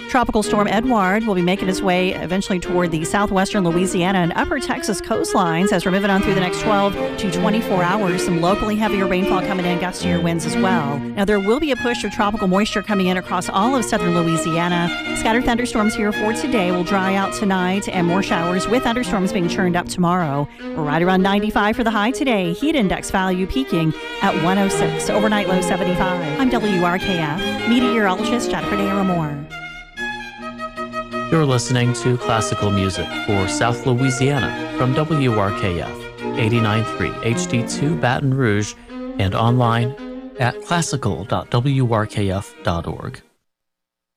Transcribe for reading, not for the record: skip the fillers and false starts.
Tropical storm Edouard will be making its way eventually toward the southwestern Louisiana and upper Texas coastlines as we're moving on through the next 12 to 24 hours. Some locally heavier rainfall coming in, gustier winds as well. Now, there will be a push of tropical moisture coming in across all of southern Louisiana. Scattered thunderstorms here for today will dry out tonight, and more showers with thunderstorms being churned up tomorrow. We're right around 95 for the high today. Heat index value peaking at 106. Overnight low 75. I'm WRKF meteorologist Jennifer Naramore. You're listening to classical music for South Louisiana from WRKF 89.3 HD2 Baton Rouge and online at classical.wrkf.org.